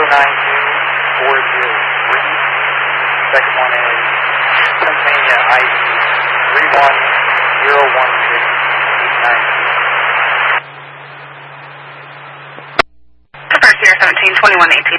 Second one is Pennsylvania ID 3101689. Sierra 17, 2118.